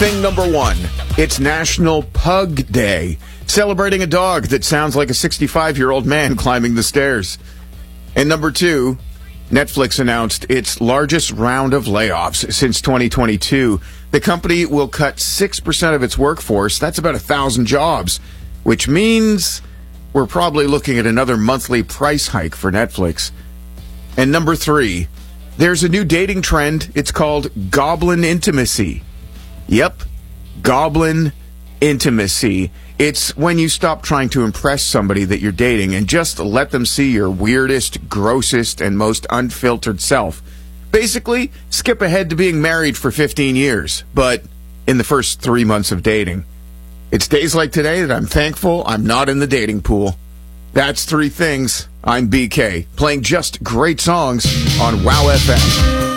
Thing number one, it's National Pug Day, celebrating a dog that sounds like a 65-year-old man climbing the stairs. And number two, Netflix announced its largest round of layoffs since 2022. The company will cut 6% of its workforce. That's about 1,000 jobs, which means we're probably looking at another monthly price hike for Netflix. And number three, there's a new dating trend. It's called goblin intimacy. Yep, goblin intimacy. It's when you stop trying to impress somebody that you're dating and just let them see your weirdest, grossest, and most unfiltered self. Basically, skip ahead to being married for 15 years, but in the first 3 months of dating. It's days like today that I'm thankful I'm not in the dating pool. That's Three Things. I'm BK, playing just great songs on WOW FM.